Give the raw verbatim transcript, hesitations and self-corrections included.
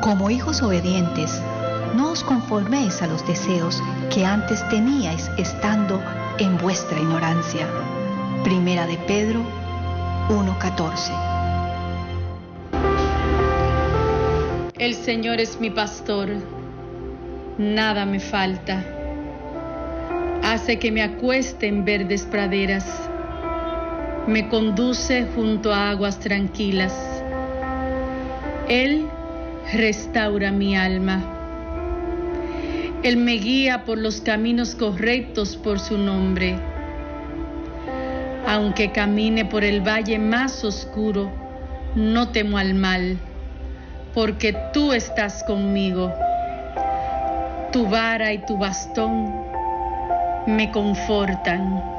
Como hijos obedientes, no os conforméis a los deseos que antes teníais estando en vuestra ignorancia. Primera de Pedro uno catorce. El Señor es mi pastor, nada me falta. Hace que me acueste en verdes praderas, me conduce junto a aguas tranquilas. Él restaura mi alma. Él me guía por los caminos correctos por su nombre. Aunque camine por el valle más oscuro, no temo al mal, porque tú estás conmigo. Tu vara y tu bastón me confortan.